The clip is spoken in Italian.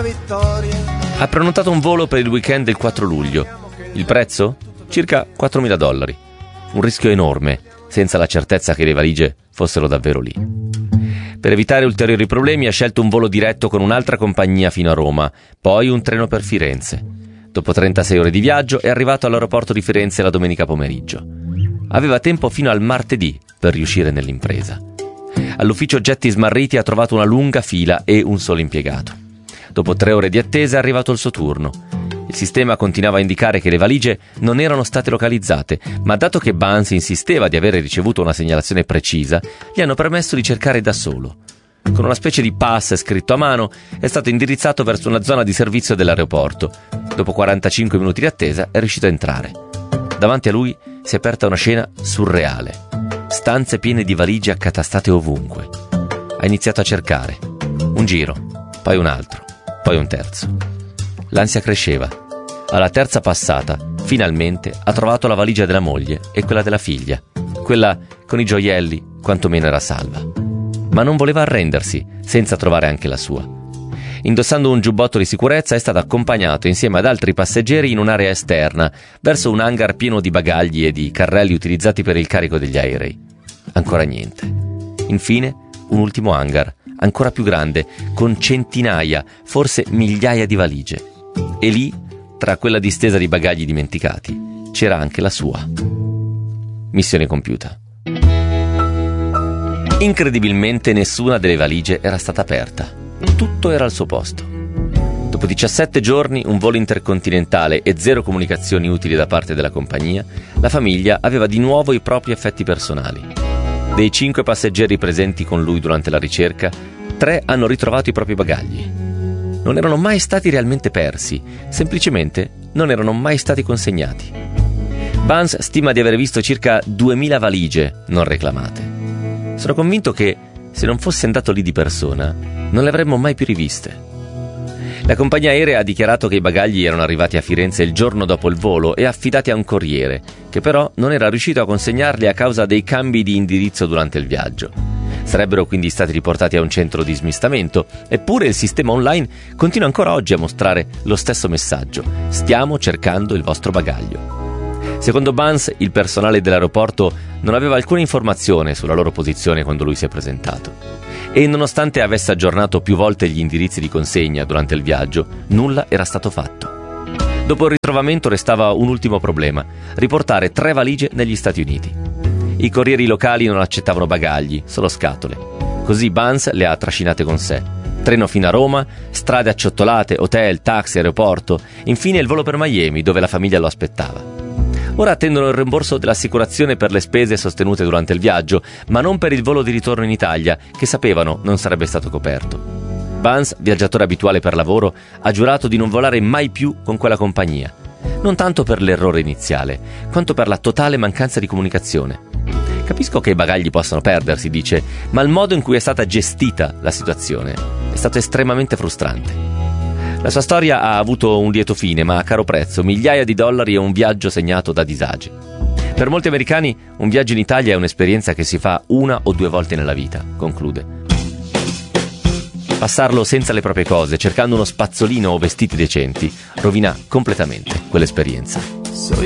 vittoria. Ha prenotato un volo per il weekend del 4 luglio. Il prezzo? Circa $4.000. Un rischio enorme, senza la certezza che le valigie fossero davvero lì. Per evitare ulteriori problemi ha scelto un volo diretto con un'altra compagnia fino a Roma, poi un treno per Firenze. Dopo 36 ore di viaggio è arrivato all'aeroporto di Firenze la domenica pomeriggio. Aveva tempo fino al martedì per riuscire nell'impresa. All'ufficio oggetti smarriti ha trovato una lunga fila e un solo impiegato. Dopo 3 ore di attesa è arrivato il suo turno. Il sistema continuava a indicare che le valigie non erano state localizzate, ma dato che Buns insisteva di avere ricevuto una segnalazione precisa, gli hanno permesso di cercare da solo. Con una specie di pass scritto a mano è stato indirizzato verso una zona di servizio dell'aeroporto. Dopo 45 minuti di attesa è riuscito a entrare. Davanti a lui si è aperta una scena surreale. Stanze piene di valigie accatastate ovunque. Ha iniziato a cercare. Un giro, poi un altro, poi un terzo. L'ansia cresceva. Alla terza passata, finalmente, ha trovato la valigia della moglie e quella della figlia. Quella con i gioielli, quantomeno era salva. Ma non voleva arrendersi, senza trovare anche la sua. Indossando un giubbotto di sicurezza è stato accompagnato insieme ad altri passeggeri in un'area esterna, verso un hangar pieno di bagagli e di carrelli utilizzati per il carico degli aerei. Ancora niente. Infine, un ultimo hangar, ancora più grande, con centinaia, forse migliaia di valigie. E lì, tra quella distesa di bagagli dimenticati, c'era anche la sua. Missione compiuta. Incredibilmente nessuna delle valigie era stata aperta. Tutto era al suo posto. Dopo 17 giorni, un volo intercontinentale e 0 comunicazioni utili da parte della compagnia, la famiglia aveva di nuovo i propri effetti personali. Dei 5 passeggeri presenti con lui durante la ricerca, 3 hanno ritrovato i propri bagagli. Non erano mai stati realmente persi, semplicemente non erano mai stati consegnati. Buns stima di aver visto circa 2000 valigie non reclamate. Sono convinto che, se non fosse andato lì di persona, non le avremmo mai più riviste. La compagnia aerea ha dichiarato che i bagagli erano arrivati a Firenze il giorno dopo il volo e affidati a un corriere, che però non era riuscito a consegnarli a causa dei cambi di indirizzo durante il viaggio. Sarebbero quindi stati riportati a un centro di smistamento, eppure il sistema online continua ancora oggi a mostrare lo stesso messaggio: stiamo cercando il vostro bagaglio. Secondo Buns, il personale dell'aeroporto non aveva alcuna informazione sulla loro posizione quando lui si è presentato. E nonostante avesse aggiornato più volte gli indirizzi di consegna durante il viaggio, nulla era stato fatto. Dopo il ritrovamento restava un ultimo problema: riportare 3 valigie negli Stati Uniti. I corrieri locali non accettavano bagagli, solo scatole. Così Buns le ha trascinate con sé. Treno fino a Roma, strade acciottolate, hotel, taxi, aeroporto, infine il volo per Miami, dove la famiglia lo aspettava. Ora attendono il rimborso dell'assicurazione per le spese sostenute durante il viaggio, ma non per il volo di ritorno in Italia, che sapevano non sarebbe stato coperto. Buns, viaggiatore abituale per lavoro, ha giurato di non volare mai più con quella compagnia. Non tanto per l'errore iniziale, quanto per la totale mancanza di comunicazione. Capisco che i bagagli possano perdersi, dice, ma il modo in cui è stata gestita la situazione è stato estremamente frustrante. La sua storia ha avuto un lieto fine, ma a caro prezzo, migliaia di dollari e un viaggio segnato da disagi. Per molti americani, un viaggio in Italia è un'esperienza che si fa 1 o 2 volte nella vita, conclude. Passarlo senza le proprie cose, cercando uno spazzolino o vestiti decenti, rovina completamente quell'esperienza.